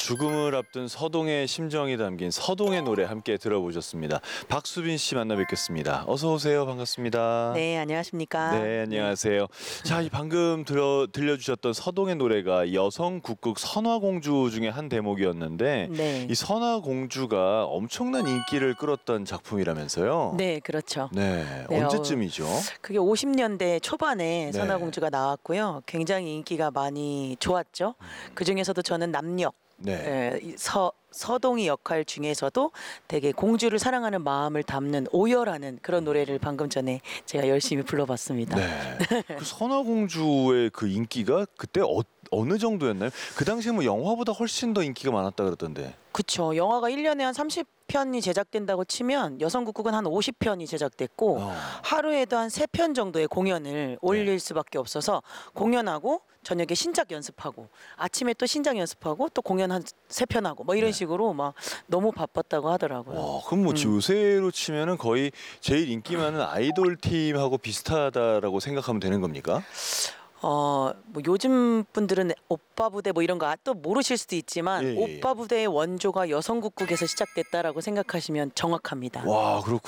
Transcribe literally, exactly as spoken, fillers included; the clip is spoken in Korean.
죽음을 앞둔 서동의 심정이 담긴 서동의 노래 함께 들어보셨습니다. 박수빈 씨 만나 뵙겠습니다. 어서 오세요. 반갑습니다. 네, 안녕하십니까. 네, 안녕하세요. 자, 이 방금 들어 들려주셨던 서동의 노래가 여성 국극 선화공주 중에 한 대목이었는데 네. 이 선화공주가 엄청난 인기를 끌었던 작품이라면서요? 네, 그렇죠. 네, 네, 언제쯤이죠? 그게 오십 년대 초반에 네. 선화공주가 나왔고요. 굉장히 인기가 많이 좋았죠. 그 중에서도 저는 남역, 네. 에, 이 서 서동이 역할 중에서도 되게 공주를 사랑하는 마음을 담는 오열하는 그런 노래를 방금 전에 제가 열심히 불러봤습니다. 네. 그 선화공주의 그 인기가 그때 어, 어느 정도였나요? 그 당시에 뭐 영화보다 훨씬 더 인기가 많았다 그러던데. 그쵸. 영화가 일 년에 한 삼십 편이 제작된다고 치면 여성국극은 한 오십 편이 제작됐고 어. 하루에도 한 세 편 정도의 공연을 올릴 네. 수밖에 없어서 공연하고 저녁에 신작 연습하고 아침에 또 신작 연습하고 또 공연 한 세 편 하고 뭐 이런 네. 식으로 막 너무 바빴다고 하더라고요. 와, 그럼 뭐 음. 요새로 치면은 거의 제일 인기 많은 아이돌 팀하고 비슷하다라고 생각하면 되는 겁니까? 어, 뭐 요즘 분들은 오빠 부대 뭐 이런 거 또 모르실 수도 있지만 예, 예, 예. 오빠 부대의 원조가 여성국극에서 시작됐다라고 생각하시면 정확합니다. 와, 그렇군요.